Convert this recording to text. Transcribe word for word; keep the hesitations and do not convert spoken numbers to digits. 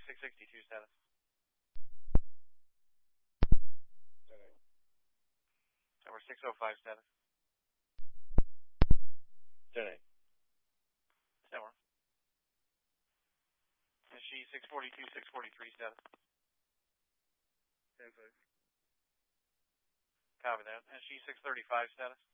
six sixty-two status. Tower six oh five status. ten eight. Tower. S G six forty-two, six forty-three status. ten five. Copy that. S G six thirty-five status.